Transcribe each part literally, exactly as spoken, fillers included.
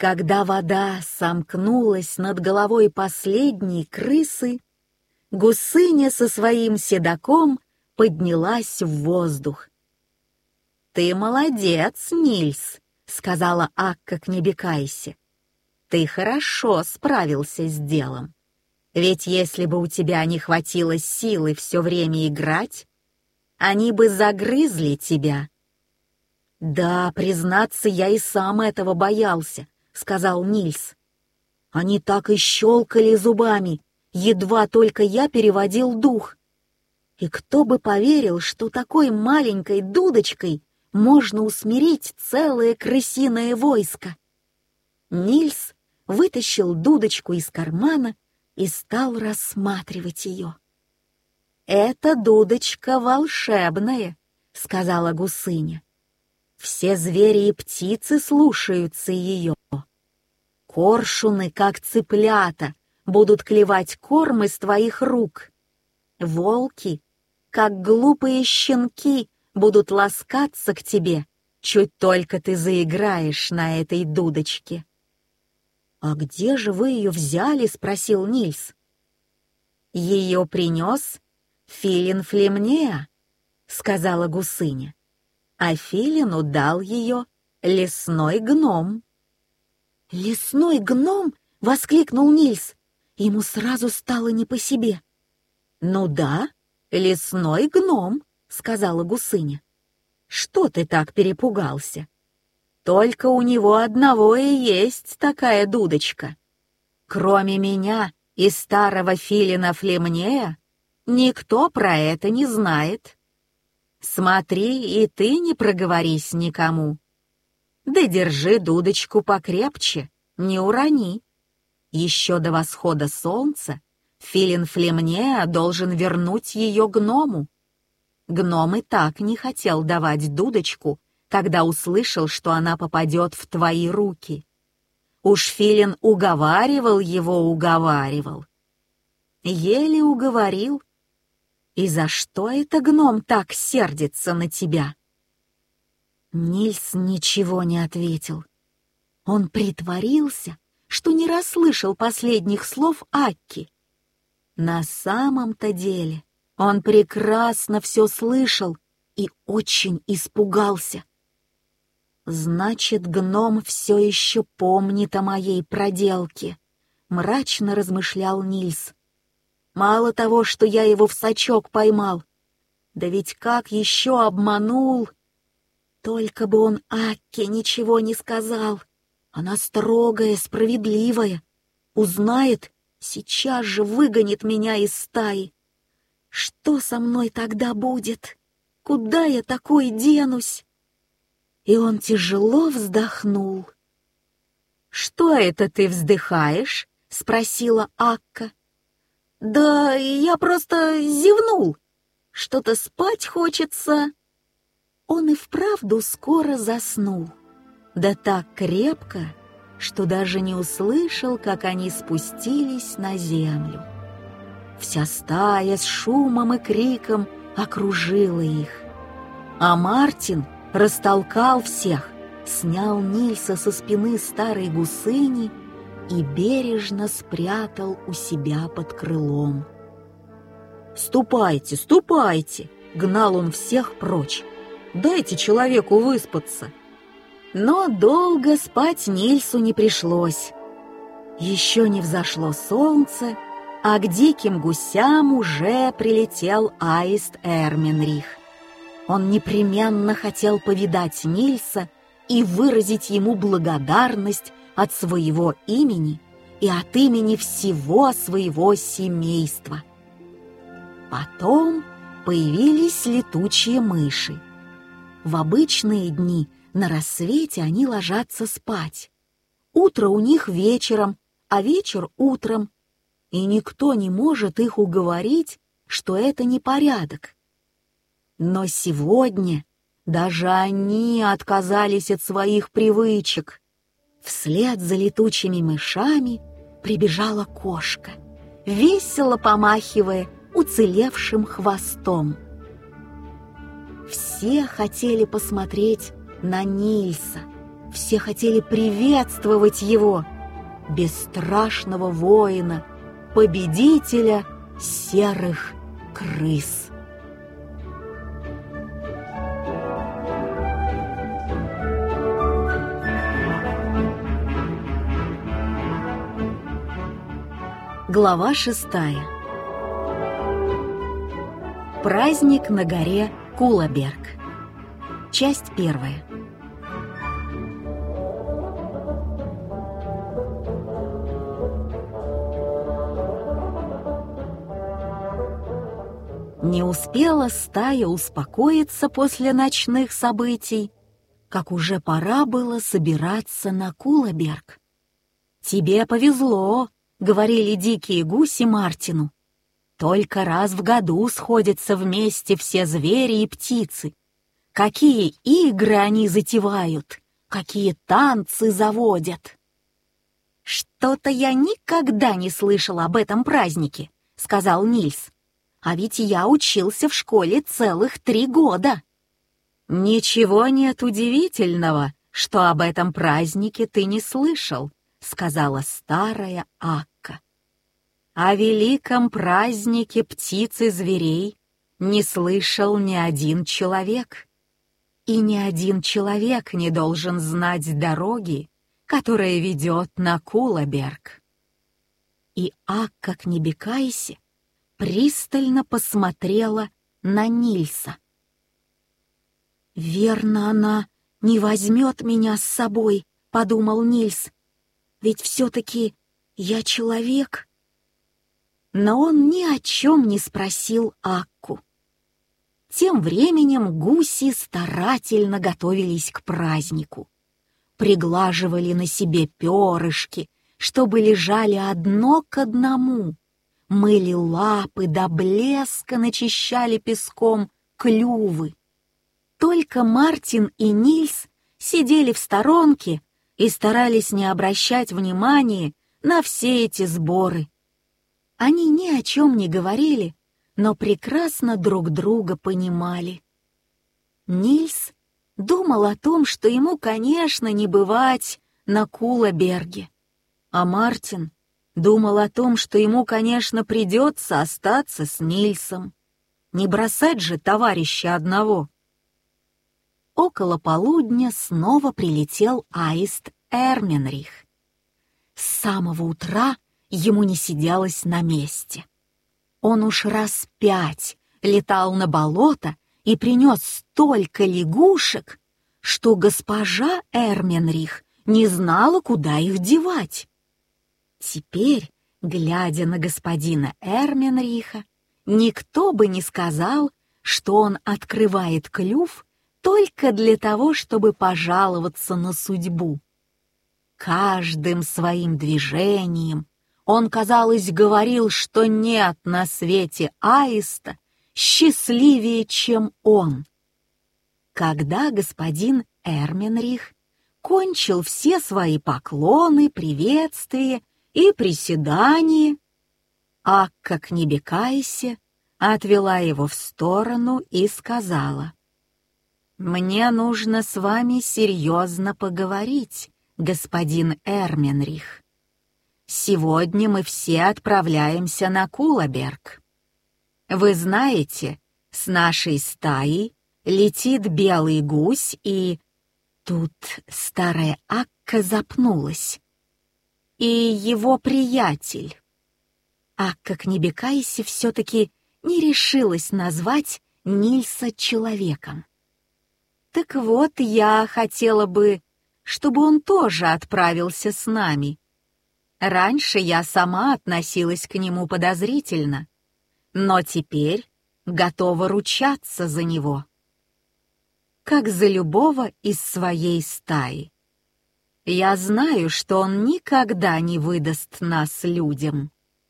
Когда вода сомкнулась над головой последней крысы, гусыня со своим седаком поднялась в воздух. «Ты молодец, Нильс», — сказала Акка к Небекайсе. «Ты хорошо справился с делом. Ведь если бы у тебя не хватило силы все время играть, они бы загрызли тебя». «Да, признаться, я и сам этого боялся», — сказал Нильс. «Они так и щелкали зубами, едва только я переводил дух. И кто бы поверил, что такой маленькой дудочкой можно усмирить целое крысиное войско?» Нильс вытащил дудочку из кармана и стал рассматривать ее. «Эта дудочка волшебная», — сказала гусыня. «Все звери и птицы слушаются ее. Коршуны, как цыплята, будут клевать корм из твоих рук. Волки, как глупые щенки, будут ласкаться к тебе, чуть только ты заиграешь на этой дудочке». «А где же вы ее взяли?» — спросил Нильс. «Ее принес Филин Флемнеа», — сказала гусыня. «А Филину дал ее лесной гном». «Лесной гном?» — воскликнул Нильс. Ему сразу стало не по себе. «Ну да, лесной гном», — сказала гусыня. «Что ты так перепугался? Только у него одного и есть такая дудочка. Кроме меня и старого Филина Флемнея, никто про это не знает. Смотри, и ты не проговорись никому. Да держи дудочку покрепче, не урони. Еще до восхода солнца Филин Флемнеа должен вернуть ее гному». Гном и так не хотел давать дудочку, когда услышал, что она попадет в твои руки. Уж Филин уговаривал его, уговаривал. Еле уговорил. И за что это гном так сердится на тебя?» Нильс ничего не ответил. Он притворился, что не расслышал последних слов Акки. На самом-то деле он прекрасно все слышал и очень испугался. «Значит, гном все еще помнит о моей проделке», — мрачно размышлял Нильс. «Мало того, что я его в сачок поймал, да ведь как еще обманул! Только бы он Акке ничего не сказал. Она строгая, справедливая. Узнает, сейчас же выгонит меня из стаи. Что со мной тогда будет? Куда я такой денусь?» И он тяжело вздохнул. «Что это ты вздыхаешь?» — спросила Акка. «Да я просто зевнул. Что-то спать хочется». Он и вправду скоро заснул. Да так крепко, что даже не услышал, как они спустились на землю. Вся стая с шумом и криком окружила их. А Мартин растолкал всех, снял Нильса со спины старой гусыни и бережно спрятал у себя под крылом. «Ступайте, ступайте!» — гнал он всех прочь. «Дайте человеку выспаться!» Но долго спать Нильсу не пришлось. Еще не взошло солнце, а к диким гусям уже прилетел аист Эрменрих. Он непременно хотел повидать Нильса и выразить ему благодарность от своего имени и от имени всего своего семейства. Потом появились летучие мыши. В обычные дни на рассвете они ложатся спать. Утро у них вечером, а вечер утром. И никто не может их уговорить, что это непорядок. Но сегодня даже они отказались от своих привычек. Вслед за летучими мышами прибежала кошка, весело помахивая уцелевшим хвостом. Все хотели посмотреть на Нильса, все хотели приветствовать его, бесстрашного воина, победителя серых крыс. Глава шестая. Праздник на горе Кулаберг. Часть первая. Не успела стая успокоиться после ночных событий, как уже пора было собираться на Кулаберг. «Тебе повезло», — говорили дикие гуси Мартину. «Только раз в году сходятся вместе все звери и птицы. Какие игры они затевают, какие танцы заводят!» «Что-то я никогда не слышал об этом празднике», — сказал Нильс. «А ведь я учился в школе целых три года». «Ничего нет удивительного, что об этом празднике ты не слышал», — сказала старая Акка. «О великом празднике птиц и зверей не слышал ни один человек. И ни один человек не должен знать дороги, которая ведет на Кулаберг». И Акка Кнебекайсе пристально посмотрела на Нильса. «Верно, она не возьмет меня с собой», — подумал Нильс. «Ведь все-таки я человек». Но он ни о чем не спросил Акку. Тем временем гуси старательно готовились к празднику. Приглаживали на себе перышки, чтобы лежали одно к одному. Мыли лапы, до блеска начищали песком клювы. Только Мартин и Нильс сидели в сторонке и старались не обращать внимания на все эти сборы. Они ни о чем не говорили, но прекрасно друг друга понимали. Нильс думал о том, что ему, конечно, не бывать на Кулаберге, а Мартин думал о том, что ему, конечно, придется остаться с Нильсом. Не бросать же товарища одного. Около полудня снова прилетел аист Эрменрих. С самого утра ему не сиделось на месте. Он уж раз пять летал на болото и принес столько лягушек, что госпожа Эрменрих не знала, куда их девать. Теперь, глядя на господина Эрменриха, никто бы не сказал, что он открывает клюв только для того, чтобы пожаловаться на судьбу. Каждым своим движением он, казалось, говорил, что нет на свете аиста счастливее, чем он. Когда господин Эрменрих кончил все свои поклоны, приветствия и приседания, Акка Кнебекайсе отвела его в сторону и сказала: «Мне нужно с вами серьезно поговорить, господин Эрменрих. Сегодня мы все отправляемся на Кулаберг. Вы знаете, с нашей стаей летит белый гусь и...» Тут старая Акка запнулась. «И его приятель». Акка Кнебекайсе все-таки не решилась назвать Нильса человеком. «Так вот, я хотела бы, чтобы он тоже отправился с нами. Раньше я сама относилась к нему подозрительно, но теперь готова ручаться за него, как за любого из своей стаи. Я знаю, что он никогда не выдаст нас людям.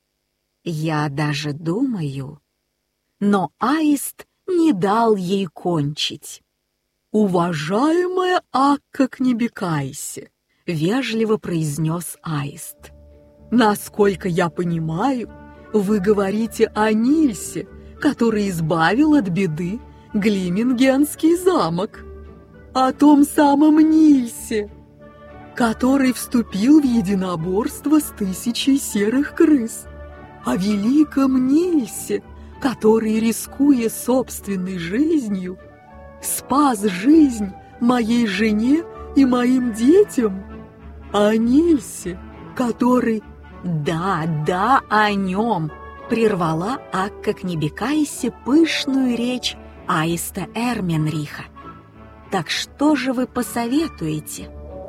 Я даже думаю...» Но аист не дал ей кончить. «Уважаемая Акка Кнебекайсе», — вежливо произнес аист, «насколько я понимаю, вы говорите о Нильсе, который избавил от беды Глимингенский замок. О том самом Нильсе, который вступил в единоборство с тысячей серых крыс, о великом Нильсе, который, рискуя собственной жизнью, спас жизнь моей жене и моим детям, о Нильсе, который...» «Да, да, о нем!» — прервала Акка Книбекайсе пышную речь Аиста Эрменриха. «Так что же вы посоветуете?»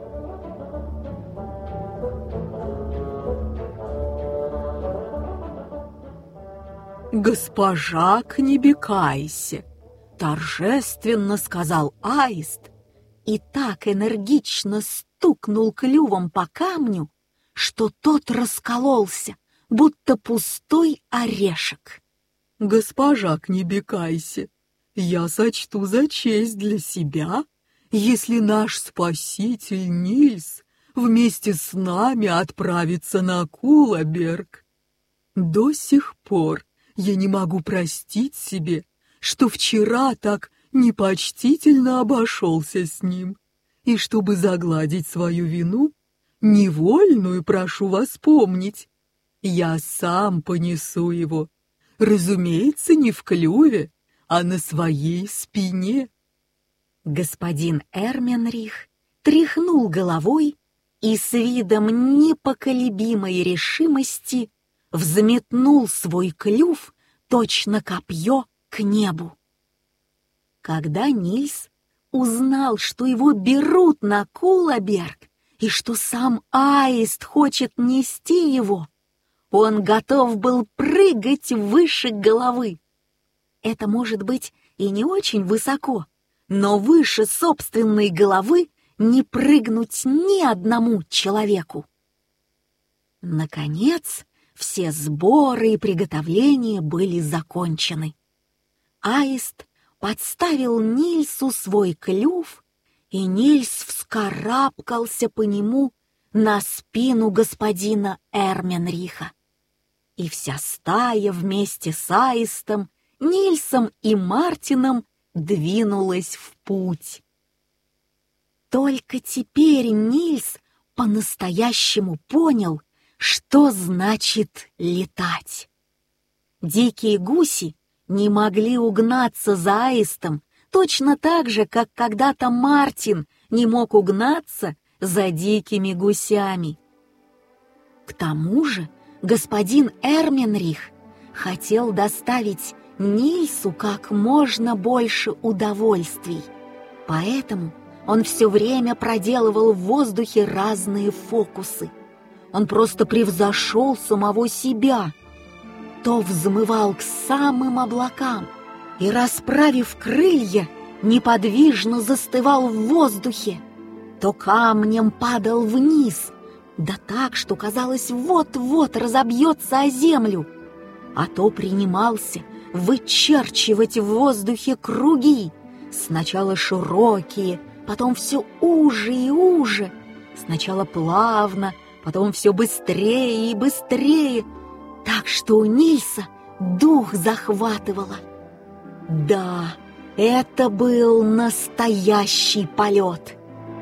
«Госпожа Книбекайсе!» — торжественно сказал Аист и так энергично стукнул клювом по камню, что тот раскололся, будто пустой орешек. «Госпожа Книбекайсе, я сочту за честь для себя, если наш спаситель Нильс вместе с нами отправится на Кулаберг. До сих пор я не могу простить себе, что вчера так непочтительно обошелся с ним, и чтобы загладить свою вину, невольную, прошу вас помнить, я сам понесу его, разумеется, не в клюве, а на своей спине». Господин Эрменрих тряхнул головой и с видом непоколебимой решимости взметнул свой клюв, точно копье, к небу. Когда Нильс узнал, что его берут на Кулаберг и что сам Аист хочет нести его, он готов был прыгать выше головы. Это может быть и не очень высоко, но выше собственной головы не прыгнуть ни одному человеку. Наконец, все сборы и приготовления были закончены. Аист подставил Нильсу свой клюв, и Нильс вскарабкался по нему на спину господина Эрменриха. И вся стая вместе с Аистом, Нильсом и Мартином двинулась в путь. Только теперь Нильс по-настоящему понял, что значит летать. Дикие гуси не могли угнаться за Аистом точно так же, как когда-то Мартин не мог угнаться за дикими гусями. К тому же господин Эрменрих хотел доставить Нильсу как можно больше удовольствий, поэтому он все время проделывал в воздухе разные фокусы. Он просто превзошел самого себя. То взмывал к самым облакам и, расправив крылья, неподвижно застывал в воздухе, то камнем падал вниз, да так, что казалось, вот-вот разобьется о землю, а то принимался вычерчивать в воздухе круги, сначала широкие, потом все уже и уже, сначала плавно, потом все быстрее и быстрее, так что у Нильса дух захватывало. Да, это был настоящий полет.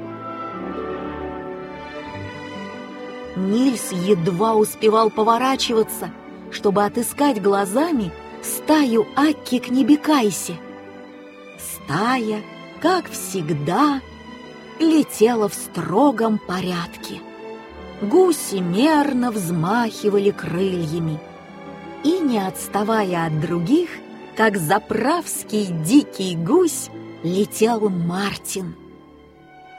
Нильс едва успевал поворачиваться, чтобы отыскать глазами стаю Акки Книбекайсе. Стая, как всегда, летела в строгом порядке. Гуси мерно взмахивали крыльями. И, не отставая от других, как заправский дикий гусь, летел Мартин.